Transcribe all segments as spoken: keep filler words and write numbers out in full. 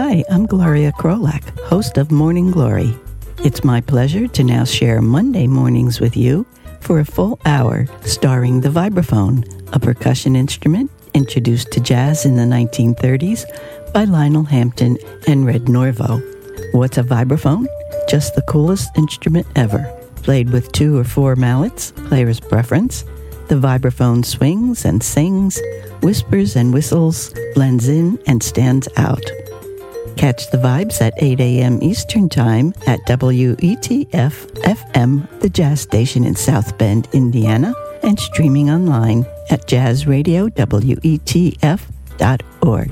Hi, I'm Gloria Krolak, host of Morning Glory. It's my pleasure to now share Monday mornings with you for a full hour starring the vibraphone, a percussion instrument introduced to jazz in the nineteen thirties by Lionel Hampton and Red Norvo. What's a vibraphone? Just the coolest instrument ever. Played with two or four mallets, player's preference. The vibraphone swings and sings, whispers and whistles, blends in and stands out. Catch the vibes at eight a.m. Eastern Time at W E T F F M, the jazz station in South Bend, Indiana, and streaming online at jazz radio W E T F dot org.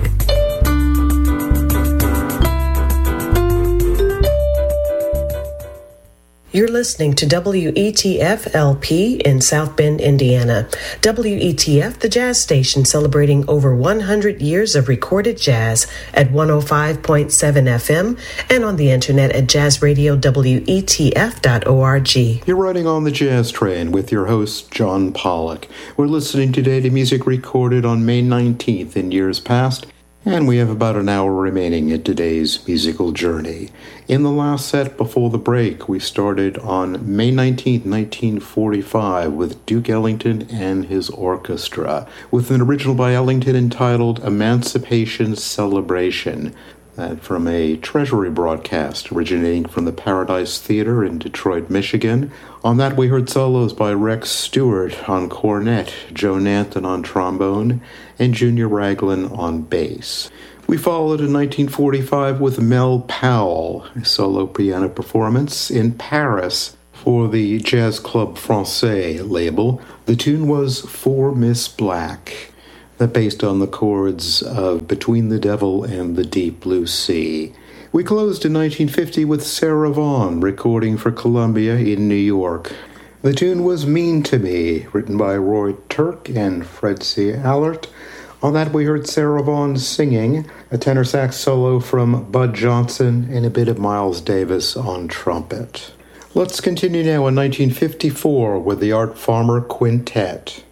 You're listening to W E T F L P in South Bend, Indiana. W E T F, the jazz station celebrating over one hundred years of recorded jazz at one oh five point seven F M and on the internet at jazz radio W E T F dot org. You're riding on the Jazz Train with your host, John Pollock. We're listening today to music recorded on May nineteenth in years past, and we have about an hour remaining in today's musical journey. In the last set before the break, we started on May nineteenth, nineteen forty-five with Duke Ellington and his orchestra, with an original by Ellington entitled Emancipation Celebration, that from a Treasury broadcast originating from the Paradise Theater in Detroit, Michigan. On that we heard solos by Rex Stewart on cornet, Joe Nanton on trombone, and Junior Raglan on bass. We followed in nineteen forty-five with Mel Powell, a solo piano performance in Paris for the Jazz Club Francais label. The tune was For Miss Black, that based on the chords of Between the Devil and the Deep Blue Sea. We closed in nineteen fifty with Sarah Vaughan, recording for Columbia in New York. The tune was Mean to Me, written by Roy Turk and Fred C. Allert. On that we heard Sarah Vaughan singing, a tenor sax solo from Bud Johnson, and a bit of Miles Davis on trumpet. Let's continue now in nineteen fifty-four with the Art Farmer Quintet.